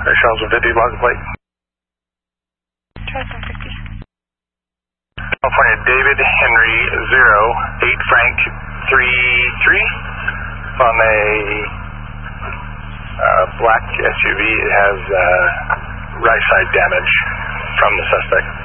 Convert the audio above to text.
Charles 150, license plate. Try 750. California David Henry 08 Frank 33 on a black SUV. It has right side damage from the suspect.